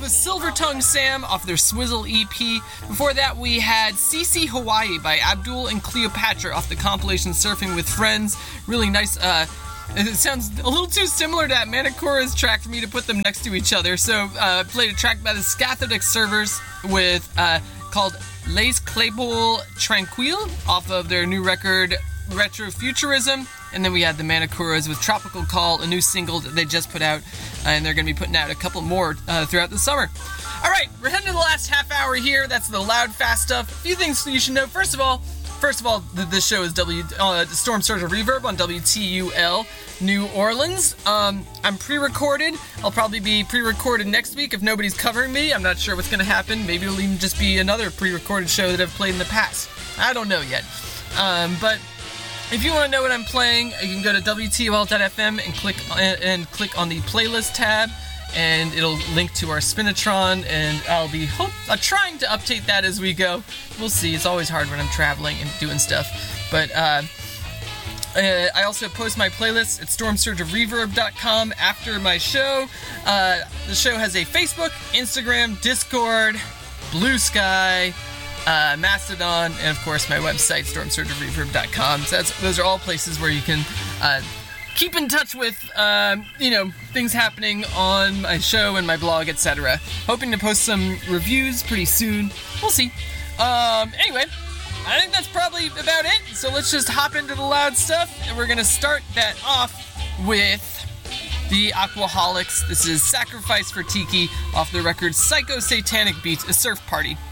was Silver Tongue Sam off their Swizzle EP. Before that, we had CC Hawaii by Abdul and Cleopatra off the compilation Surfing with Friends. Really nice, it sounds a little too similar to that Manicora's track for me to put them next to each other. So, I played a track by the Scathardic Servers with, called Les Claypool Tranquille off of their new record Retrofuturism. And then we had the Manicoras with Tropical Call, a new single that they just put out, and they're going to be putting out a couple more throughout the summer. All right, we're heading to the last half hour here. That's the loud, fast stuff. A few things you should know. First of all, this show is Storm Surge of Reverb on WTUL New Orleans. I'm pre-recorded. I'll probably be pre-recorded next week if nobody's covering me. I'm not sure what's going to happen. Maybe it'll even just be another pre-recorded show that I've played in the past. I don't know yet. But if you want to know what I'm playing, you can go to WTOL.fm and click on the playlist tab, and it'll link to our Spinatron, and I'll be trying to update that as we go. We'll see. It's always hard when I'm traveling and doing stuff. But I also post my playlists at stormsurgeofreverb.com after my show. The show has a Facebook, Instagram, Discord, Blue Sky, Mastodon, and of course my website, stormsurgeofreverb.com. So those are all places where you can keep in touch with, things happening on my show and my blog, etc. Hoping to post some reviews pretty soon. We'll see. Anyway, I think that's probably about it. So let's just hop into the loud stuff, and we're gonna start that off with the Aquaholics. This is Sacrifice for Tiki off the record Psycho Satanic Beats, a surf party.